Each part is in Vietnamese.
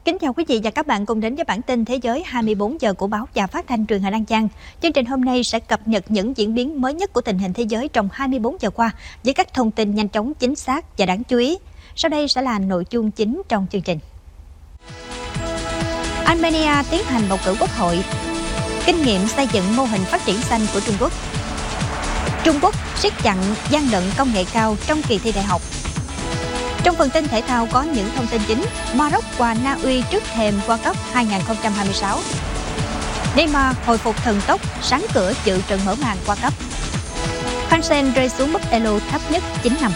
Kính chào quý vị và các bạn cùng đến với bản tin Thế giới 24 giờ của báo và phát thanh truyền hình An Giang. Chương trình hôm nay sẽ cập nhật những diễn biến mới nhất của tình hình thế giới trong 24 giờ qua với các thông tin nhanh chóng, chính xác và đáng chú ý. Sau đây sẽ là nội dung chính trong chương trình. Armenia tiến hành bầu cử quốc hội. Kinh nghiệm xây dựng mô hình phát triển xanh của Trung Quốc. Trung Quốc siết chặt gian lận công nghệ cao trong kỳ thi đại học. Trong phần tin thể thao có những thông tin chính. Maroc qua Na Uy trước thềm World Cup 2026. Neymar hồi phục thần tốc, sáng cửa dự trận mở màn World Cup. Hansen rơi xuống mức elo thấp nhất 9 năm.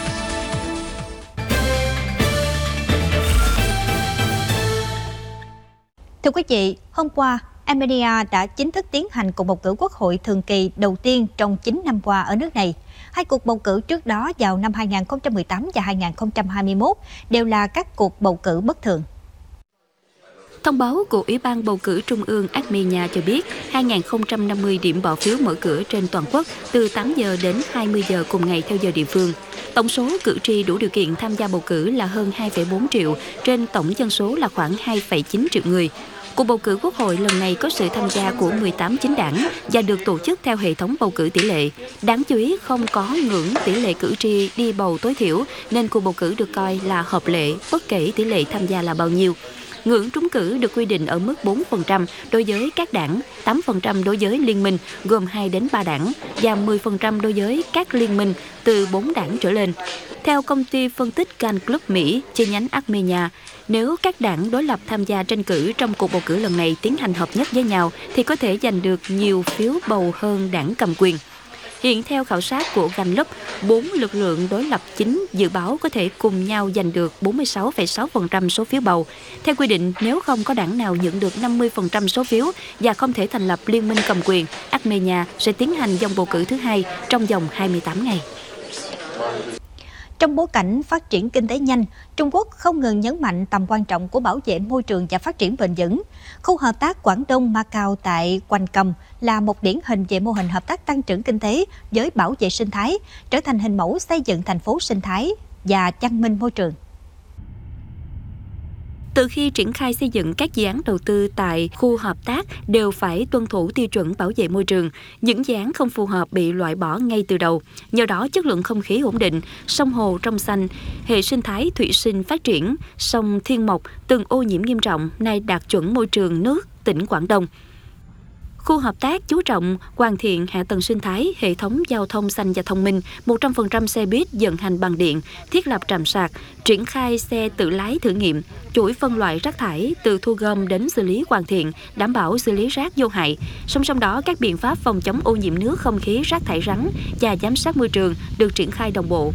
Thưa quý vị, hôm qua, Armenia đã chính thức tiến hành cuộc bầu cử quốc hội thường kỳ đầu tiên trong 9 năm qua ở nước này. Hai cuộc bầu cử trước đó vào năm 2018 và 2021 đều là các cuộc bầu cử bất thường. Thông báo của Ủy ban Bầu cử Trung ương Armenia cho biết 2.050 điểm bỏ phiếu mở cửa trên toàn quốc từ 8 giờ đến 20 giờ cùng ngày theo giờ địa phương. Tổng số cử tri đủ điều kiện tham gia bầu cử là hơn 2,4 triệu, trên tổng dân số là khoảng 2,9 triệu người. Cuộc bầu cử quốc hội lần này có sự tham gia của 18 chính đảng và được tổ chức theo hệ thống bầu cử tỷ lệ. Đáng chú ý không có ngưỡng tỷ lệ cử tri đi bầu tối thiểu nên cuộc bầu cử được coi là hợp lệ bất kể tỷ lệ tham gia là bao nhiêu. Ngưỡng trúng cử được quy định ở mức 4% đối với các đảng, 8% đối với liên minh gồm 2 đến 3 đảng và 10% đối với các liên minh từ 4 đảng trở lên. Theo công ty phân tích Can Club Mỹ, chi nhánh Armenia, nếu các đảng đối lập tham gia tranh cử trong cuộc bầu cử lần này tiến hành hợp nhất với nhau thì có thể giành được nhiều phiếu bầu hơn đảng cầm quyền. Hiện theo khảo sát của Gallup, 4 lực lượng đối lập chính dự báo có thể cùng nhau giành được 46,6% số phiếu bầu. Theo quy định, nếu không có đảng nào nhận được 50% số phiếu và không thể thành lập liên minh cầm quyền, Armenia sẽ tiến hành vòng bầu cử thứ hai trong vòng 28 ngày. Trong bối cảnh phát triển kinh tế nhanh, Trung Quốc không ngừng nhấn mạnh tầm quan trọng của bảo vệ môi trường và phát triển bền vững. Khu hợp tác Quảng Đông Macau tại Quanh Cầm là một điển hình về mô hình hợp tác tăng trưởng kinh tế với bảo vệ sinh thái, trở thành hình mẫu xây dựng thành phố sinh thái và văn minh môi trường. Từ khi triển khai xây dựng các dự án đầu tư tại khu hợp tác đều phải tuân thủ tiêu chuẩn bảo vệ môi trường. Những dự án không phù hợp bị loại bỏ ngay từ đầu. Nhờ đó chất lượng không khí ổn định, sông hồ trong xanh, hệ sinh thái thủy sinh phát triển, sông Thiên Mộc từng ô nhiễm nghiêm trọng nay đạt chuẩn môi trường nước tỉnh Quảng Đông. Khu hợp tác chú trọng hoàn thiện hạ tầng sinh thái, hệ thống giao thông xanh và thông minh, 100% xe buýt vận hành bằng điện, thiết lập trạm sạc, triển khai xe tự lái thử nghiệm, chuỗi phân loại rác thải từ thu gom đến xử lý hoàn thiện, đảm bảo xử lý rác vô hại. Song song đó, các biện pháp phòng chống ô nhiễm nước, không khí, rác thải rắn và giám sát môi trường được triển khai đồng bộ.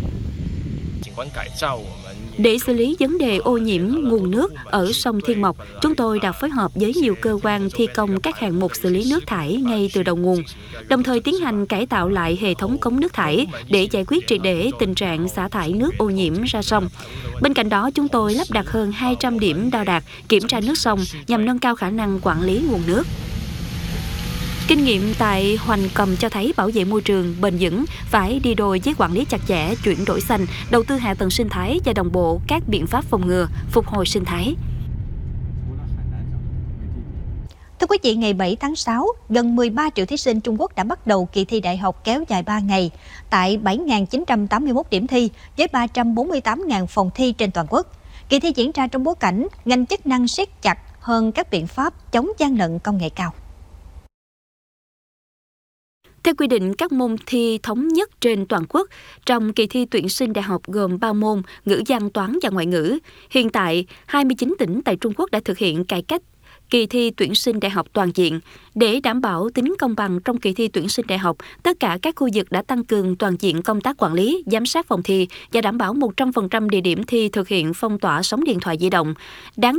Để xử lý vấn đề ô nhiễm nguồn nước ở sông Thiên Mộc, chúng tôi đã phối hợp với nhiều cơ quan thi công các hạng mục xử lý nước thải ngay từ đầu nguồn, đồng thời tiến hành cải tạo lại hệ thống cống nước thải để giải quyết triệt để tình trạng xả thải nước ô nhiễm ra sông. Bên cạnh đó, chúng tôi lắp đặt hơn 200 điểm đo đạc, kiểm tra nước sông nhằm nâng cao khả năng quản lý nguồn nước. Kinh nghiệm tại Hoành Cầm cho thấy bảo vệ môi trường bền vững phải đi đôi với quản lý chặt chẽ, chuyển đổi xanh, đầu tư hạ tầng sinh thái và đồng bộ các biện pháp phòng ngừa, phục hồi sinh thái. Thưa quý vị, ngày 7 tháng 6, gần 13 triệu thí sinh Trung Quốc đã bắt đầu kỳ thi đại học kéo dài 3 ngày tại 7.981 điểm thi với 348.000 phòng thi trên toàn quốc. Kỳ thi diễn ra trong bối cảnh ngành chức năng siết chặt hơn các biện pháp chống gian lận công nghệ cao. Theo quy định, các môn thi thống nhất trên toàn quốc trong kỳ thi tuyển sinh đại học gồm 3 môn ngữ văn, toán và ngoại ngữ. Hiện tại, 29 tỉnh tại Trung Quốc đã thực hiện cải cách kỳ thi tuyển sinh đại học toàn diện. Để đảm bảo tính công bằng trong kỳ thi tuyển sinh đại học, tất cả các khu vực đã tăng cường toàn diện công tác quản lý, giám sát phòng thi và đảm bảo 100% địa điểm thi thực hiện phong tỏa sóng điện thoại di động. Đáng